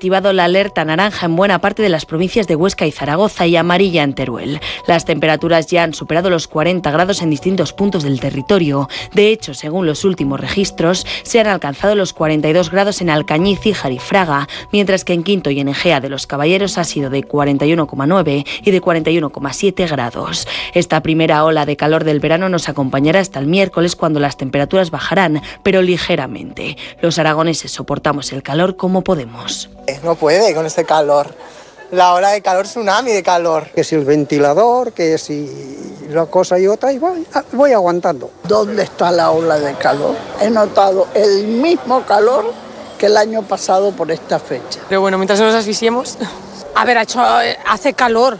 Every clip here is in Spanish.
activado la alerta naranja en buena parte de las provincias de Huesca y Zaragoza y amarilla en Teruel. Las temperaturas ya han superado los 40 grados en distintos puntos del territorio. De hecho, según los últimos registros, se han alcanzado los 42 grados en Alcañiz, Cíjar y Fraga, mientras que en Quinto y en Egea de los Caballeros ha sido de 41,9 y de 41,7 grados. Esta primera ola de calor del verano nos acompañará hasta el miércoles, cuando las temperaturas bajarán, pero ligeramente. Los aragoneses soportamos el calor como podemos. No puede con este calor. La ola de calor, tsunami de calor. Que si el ventilador, que si una cosa y otra, y voy aguantando. ¿Dónde está la ola de calor? He notado el mismo calor que el año pasado por esta fecha. Pero bueno, mientras no nos asfixiemos. A ver, hace calor,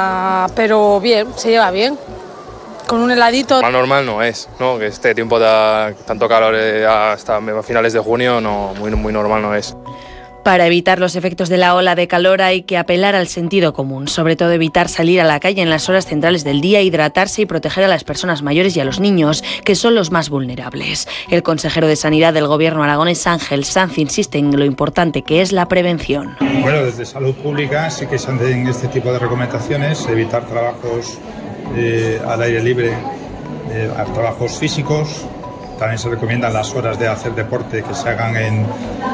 pero bien, se lleva bien. Con un heladito. Más normal no es, ¿no? Que este tiempo da tanto calor hasta finales de junio, no, muy normal no es. Para evitar los efectos de la ola de calor hay que apelar al sentido común, sobre todo evitar salir a la calle en las horas centrales del día, hidratarse y proteger a las personas mayores y a los niños, que son los más vulnerables. El consejero de Sanidad del Gobierno aragonés, Ángel Sanz, insiste en lo importante que es la prevención. Bueno, desde Salud Pública sí que se hacen este tipo de recomendaciones, evitar trabajos al aire libre, trabajos físicos. También se recomiendan las horas de hacer deporte que se hagan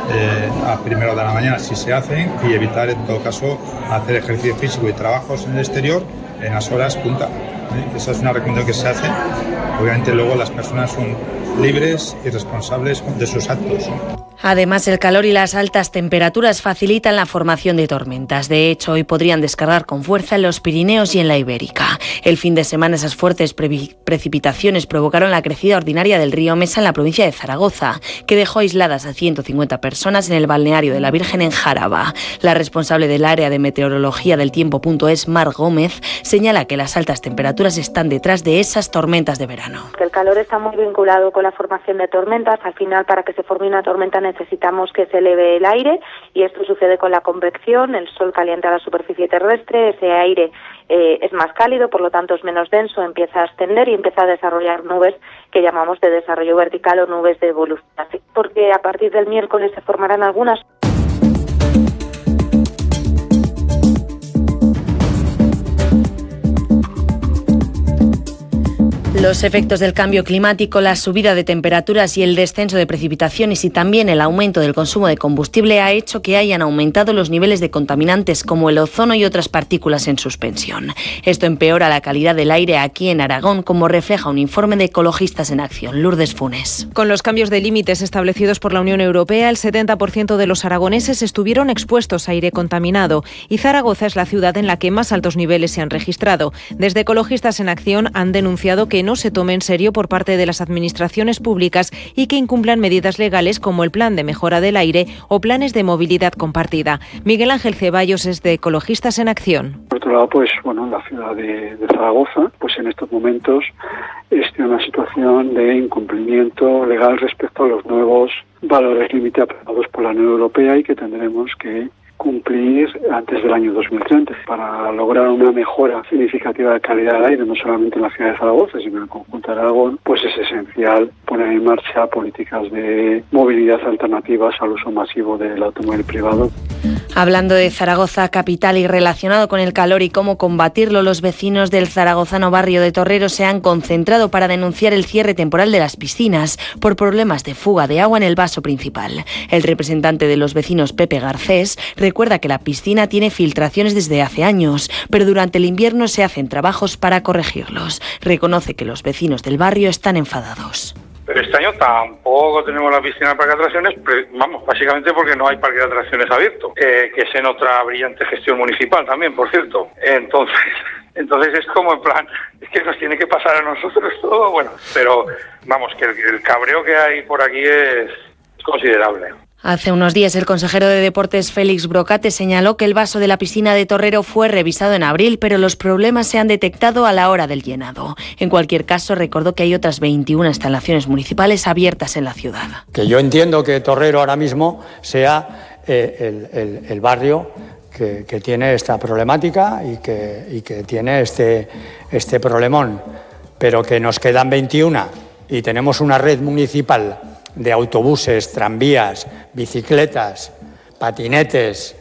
a primera de la mañana, si se hacen, y evitar en todo caso hacer ejercicio físico y trabajos en el exterior en las horas punta. Esa es una recomendación que se hace. Obviamente luego las personas son libres y responsables de sus actos. Además, el calor y las altas temperaturas facilitan la formación de tormentas. De hecho, hoy podrían descargar con fuerza en los Pirineos y en la Ibérica. El fin de semana, esas fuertes precipitaciones provocaron la crecida ordinaria del río Mesa en la provincia de Zaragoza, que dejó aisladas a 150 personas en el balneario de la Virgen en Jaraba. La responsable del área de meteorología del tiempo.es, Mar Gómez, señala que las altas temperaturas están detrás de esas tormentas de verano. El calor está muy vinculado con la formación de tormentas. Al final, para que se forme una tormenta necesitamos que se eleve el aire, y esto sucede con la convección. El sol calienta la superficie terrestre, ese aire es más cálido, por lo tanto es menos denso, empieza a ascender y empieza a desarrollar nubes que llamamos de desarrollo vertical o nubes de evolución. Porque a partir del miércoles se formarán algunas. Los efectos del cambio climático, la subida de temperaturas y el descenso de precipitaciones, y también el aumento del consumo de combustible, ha hecho que hayan aumentado los niveles de contaminantes como el ozono y otras partículas en suspensión. Esto empeora la calidad del aire aquí en Aragón, como refleja un informe de Ecologistas en Acción. Lourdes Funes. Con los cambios de límites establecidos por la Unión Europea, el 70% de los aragoneses estuvieron expuestos a aire contaminado, y Zaragoza es la ciudad en la que más altos niveles se han registrado. Desde Ecologistas en Acción han denunciado que no se tome en serio por parte de las administraciones públicas y que incumplan medidas legales como el Plan de Mejora del Aire o planes de movilidad compartida. Miguel Ángel Ceballos es de Ecologistas en Acción. Por otro lado, la ciudad de Zaragoza, en estos momentos está en una situación de incumplimiento legal respecto a los nuevos valores límite aprobados por la Unión Europea y que tendremos que cumplir antes del año 2030 para lograr una mejora significativa de calidad del aire, no solamente en la ciudad de Zaragoza, sino en el conjunto de Aragón. Es esencial poner en marcha políticas de movilidad alternativas al uso masivo del automóvil privado. Hablando de Zaragoza capital y relacionado con el calor y cómo combatirlo, los vecinos del zaragozano barrio de Torrero se han concentrado para denunciar el cierre temporal de las piscinas por problemas de fuga de agua en el vaso principal. El representante de los vecinos, Pepe Garcés, recuerda que la piscina tiene filtraciones desde hace años, pero durante el invierno se hacen trabajos para corregirlos. Reconoce que los vecinos del barrio están enfadados. Pero este año tampoco tenemos la piscina de parque de atracciones, básicamente porque no hay parque de atracciones abierto, que es en otra brillante gestión municipal también, por cierto. Entonces es como en plan, es que nos tiene que pasar a nosotros todo, pero que el cabreo que hay por aquí es considerable. Hace unos días el consejero de Deportes Félix Brocate señaló que el vaso de la piscina de Torrero fue revisado en abril, pero los problemas se han detectado a la hora del llenado. En cualquier caso, recordó que hay otras 21 instalaciones municipales abiertas en la ciudad. Que yo entiendo que Torrero ahora mismo sea el barrio que tiene esta problemática y que tiene este problemón, pero que nos quedan 21 y tenemos una red municipal de autobuses, tranvías, bicicletas, patinetes